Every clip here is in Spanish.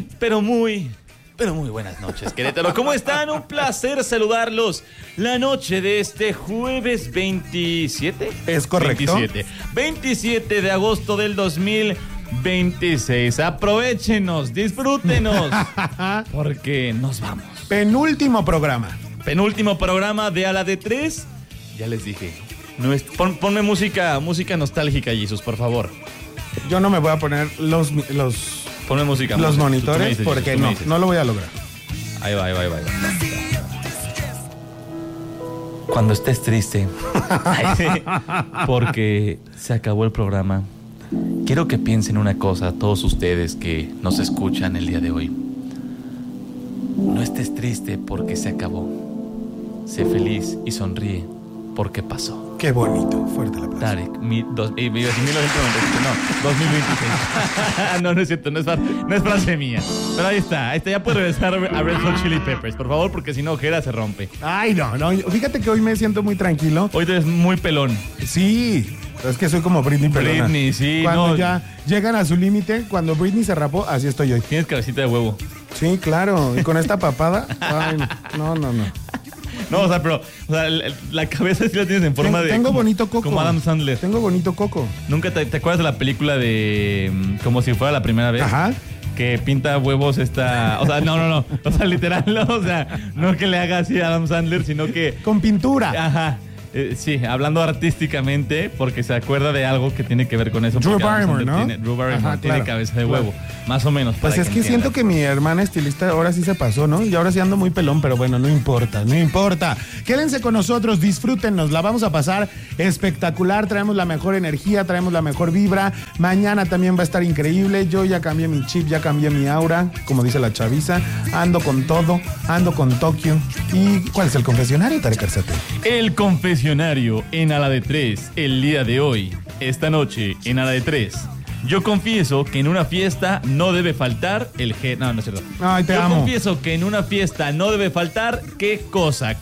pero muy buenas noches, Querétaro. ¿Cómo están? Un placer saludarlos la noche de este jueves 27. Es correcto. 27 de agosto del 2026. Aprovéchenos, disfrútenos, porque nos vamos. Penúltimo programa de A la de 3. Ya les dije. Ponme música nostálgica, Jesus, por favor. Yo no me voy a poner Ponme música. Los monitores, tú me dices, porque tú me dices. no lo voy a lograr. Ahí va. Cuando estés triste, porque se acabó el programa, quiero que piensen una cosa, todos ustedes que nos escuchan el día de hoy. No estés triste porque se acabó. Sé feliz y sonríe porque pasó. Qué bonito, fuerte la plaza. Tarek, 1996, no, 2026. No es cierto, no es frase mía. Pero ahí está, ya puedo regresar a Red Hot Chili Peppers, por favor, porque si no, Jera se rompe. Ay, no, fíjate que hoy me siento muy tranquilo. Hoy te ves muy pelón. Sí, es que soy como Britney pelona. Britney, sí. Cuando ya llegan a su límite, cuando Britney se rapó, así estoy hoy. Tienes cabecita de huevo. Sí, claro, y con esta papada, ay, no. No, pero la cabeza sí la tienes en forma de... Tengo bonito coco. Como Adam Sandler. Tengo bonito coco. ¿Nunca te acuerdas de la película de... como si fuera la primera vez? Ajá. Que pinta huevos esta... O sea, no. O sea, literal, no. O sea, no que le haga así a Adam Sandler, sino que... Con pintura. Ajá. Sí, hablando artísticamente, porque se acuerda de algo que tiene que ver con eso. Drew Barrymore, ¿no? Drew Barrymore tiene cabeza de huevo, más o menos. Pues es que siento que mi hermana estilista ahora sí se pasó, ¿no? Y ahora sí ando muy pelón, pero bueno, no importa. Quédense con nosotros, disfrútennos, la vamos a pasar espectacular, traemos la mejor energía, traemos la mejor vibra. Mañana también va a estar increíble. Yo ya cambié mi chip, ya cambié mi aura, como dice la chaviza. Ando con todo, ando con Tokio. ¿Y cuál es el confesionario, Tarek Arzate? El confesionario en A la de 3, el día de hoy, esta noche en A la de 3. Yo confieso que en una fiesta no debe faltar el G. No es cierto. Ay, te amo. Yo confieso que en una fiesta no debe faltar, ¿qué cosa?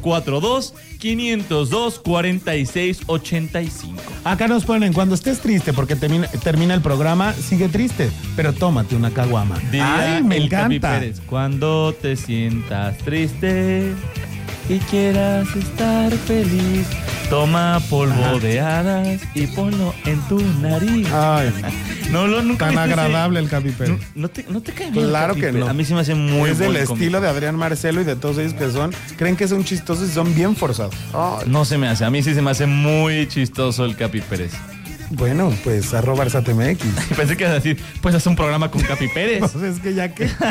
442-502-4685. Acá nos ponen, cuando estés triste porque termina el programa, sigue triste, pero tómate una caguama. Ay, me el encanta. Capi Pérez, cuando te sientas triste y quieras estar feliz, toma polvo de hadas y ponlo en tu nariz. Ay, nunca tan agradable el Capi Pérez. No te cae bien. Claro Capi que Pérez. no. A mí sí me hace muy es del buen estilo cómico. de Adrián Marcelo y de todos ellos que creen que son chistosos y son bien forzados. Oh, No se me hace. A mí sí se me hace muy chistoso el Capi Pérez. bueno, pues @ArzatMX. Pensé que ibas a decir, pues haz un programa con Capi Pérez. Pues es que ya que.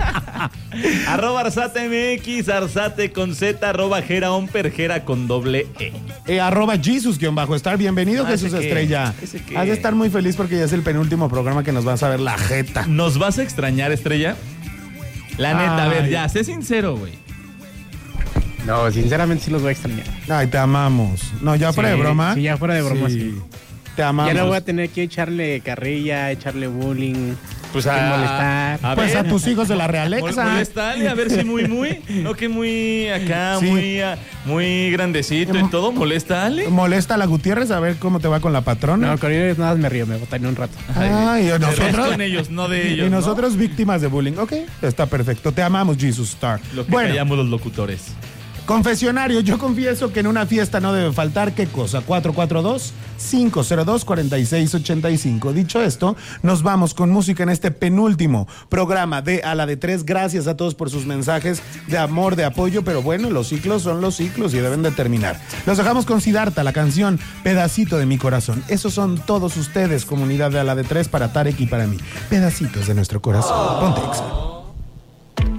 @ArzatMX, Arzate con Z, @GeraOmper, Gera con doble E. @Jesus_Star. Bienvenido, Jesús Estrella. Has de estar muy feliz porque ya es el penúltimo programa que nos vas a ver la jeta. ¿Nos vas a extrañar, Estrella? La neta, a ver, ya, sé sincero, güey. No, sinceramente sí los voy a extrañar. Ay, te amamos. No, ya fuera de broma. Sí, ya fuera de broma, sí. Te amamos. Ya no voy a tener que echarle carrilla, echarle bullying, Pues molestar. Pues a tus hijos de la realeza. Molestale, a ver si muy, no que muy acá, Sí. muy grandecito y todo, molestale. Molesta a la Gutiérrez a ver cómo te va con la patrona. No, con ellos nada más me río, me botan un rato. Ay, Pero es nosotros. con ellos, no de ellos. Y nosotros víctimas de bullying. Ok, está perfecto. Te amamos, Jesus Star. ¿no? Lo que Bueno, callamos los locutores. confesionario, yo confieso que en una fiesta no debe faltar, ¿qué cosa? 442-502-4685. Dicho esto, nos vamos con música en este penúltimo programa de A la de 3. Gracias a todos por sus mensajes de amor, de apoyo, pero bueno, los ciclos son los ciclos y deben de terminar. Los dejamos con Siddhartha, la canción Pedacito de mi corazón. Esos son todos ustedes, comunidad de A la de 3, para Tarek y para mí. Pedacitos de nuestro corazón. Ponte Exa.